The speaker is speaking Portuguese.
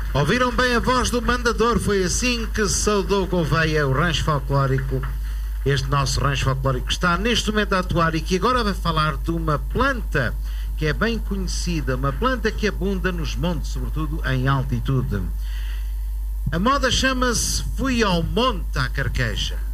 Ouviram bem a voz do mandador, foi assim que saudou Gouveia o rancho folclórico. Este nosso rancho folclórico está neste momento a atuar e que agora vai falar de uma planta que é bem conhecida, uma planta que abunda nos montes, sobretudo em altitude. A moda chama-se Fui ao Monte à Carqueja.